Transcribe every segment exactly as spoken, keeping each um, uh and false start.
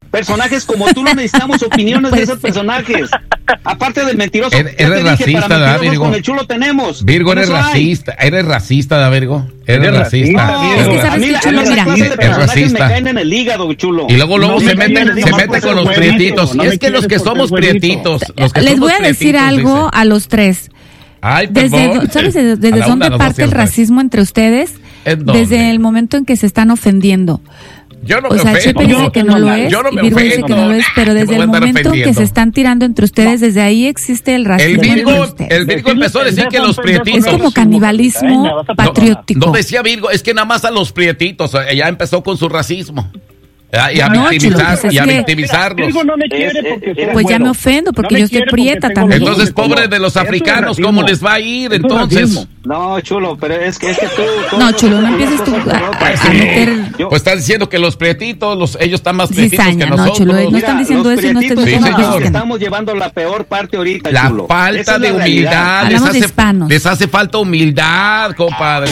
Personajes como tú no necesitamos opiniones pues, de esos personajes. Aparte del mentiroso. Eres, eres racista, ¿da, Virgo? Con el Chulo tenemos. Virgo, eres racista. Hay. Eres racista, ¿da, Virgo? Eres, eres racista. No, es que sabes que Chulo, mira. Es racista. Me caen en el hígado, Chulo. Y luego, luego no se mete, se mete con los prietitos. No es que los que somos prietitos. Los que Les voy a decir algo dice. a los tres. Ay, desde, ¿Sabes desde, desde dónde parte el racismo entre ustedes? Desde el momento en que se están ofendiendo. Yo no o me sea, ofendo. Chepe dice que no lo es, yo no me Virgo ofendo, dice que no lo es, pero desde el momento en que se están tirando entre ustedes, desde ahí existe el racismo. El Virgo, el Virgo empezó a decir que los prietitos. Es como canibalismo patriótico. No, no decía Virgo, es que nada más a los prietitos, ya empezó con su racismo. Y a, no, victimizar, chulo, pues y a que, victimizarlos. No me quiere porque pues bueno. ya me ofendo porque no yo estoy prieta también. Entonces, pobres de los africanos, ¿cómo les va a ir entonces? No, Chulo, pero es que, es que tú... No, Chulo, no empieces tú a, a, a meter... Pues están diciendo que los prietitos, los, ellos están más prietitos Cizaña, que nosotros. No, Chulo, no están diciendo eso y no estoy diciendo que estamos llevando la peor parte ahorita, La Chulo. falta de humildad. Les hace, les hace falta humildad, compadre.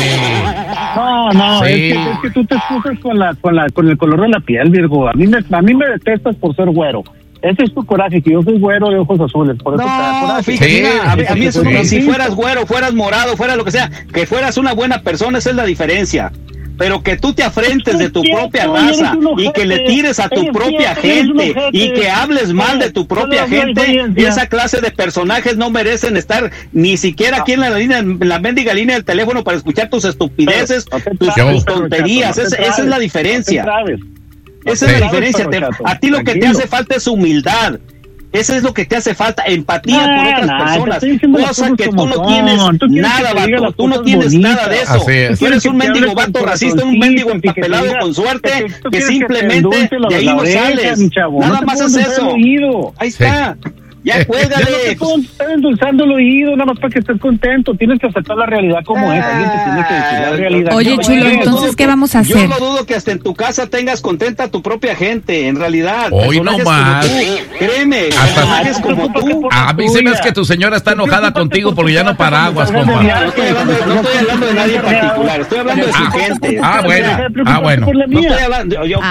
No, no, sí. es, que, es que tú te excusas con, la, con, la, con el color de la piel, Virgo. A mí me, a mí me detestas por ser güero. Ese es tu coraje, que yo soy güero de ojos azules. Por eso no, te da coraje. Fíjate, sí, mira, a, mí, a mí eso no, si fueras güero, fueras morado, fuera lo que sea, que fueras una buena persona, esa es la diferencia. Pero que tú te afrentes de tu propia raza y que le tires a tu propia gente y que hables mal de tu propia gente, esa clase de personajes no merecen estar ni siquiera aquí en la línea, en la mendiga línea del teléfono para escuchar tus estupideces, tus, tus tonterías. Esa, esa es la diferencia. Esa es la diferencia. Te, a ti lo que te hace falta es humildad. Eso es lo que te hace falta, empatía nah, por otras nah, personas, cosa que tú no tienes ¿Tú nada, vato, tú no tienes bonitas. nada de eso. Tú eres un mendigo vato racista, un mendigo empapelado con suerte, que, que simplemente de ahí no sales. Nada más es eso. Ahí está. Ya cuélgale. No te estás endulzando el oído, nada más para que estés contento. Tienes que aceptar la realidad como es. Alguien te tiene que decir la realidad. Oye, Chulo, entonces, ¿qué vamos a hacer? Yo no dudo que hasta en tu casa tengas contenta a tu propia gente, en realidad. Hoy no más. Créeme, personajes como tú. A mí se me hace que tu señora está enojada contigo porque ya no paraguas, compa. No estoy hablando, no estoy hablando de nadie en particular, estoy hablando de su gente. Ah, bueno. Ah, bueno. No estoy hablando, yo...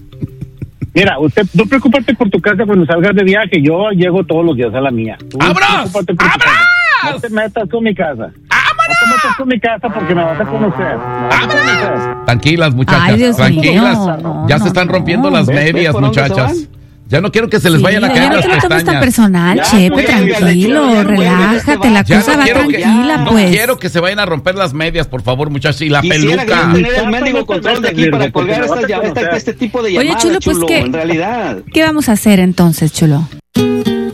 Mira, usted, no preocúpate por tu casa cuando salgas de viaje. Yo llego todos los días a la mía. ¡Abras! ¡Abras! No te metas con mi casa. ¡Vámonos! No te metas con mi casa porque me vas a conocer. ¡Vámonos! Tranquilas, muchachas. Ay, Dios tranquilas. Mío, no, ya no, se están no, rompiendo no. las medias, muchachas. Ya no quiero que se les sí, vayan a caer no las te lo tomes tan pestañas. personal, Chepe, tranquilo, relájate, la cosa no va que, tranquila, no pues. No quiero que se vayan a romper las medias, por favor, muchachos, y la Quisiera peluca. tener el mendigo control de aquí para colgar esta, esta, este tipo de llamadas, Oye, Chulo, pues, Chulo, ¿qué, en realidad. ¿qué vamos a hacer entonces, Chulo?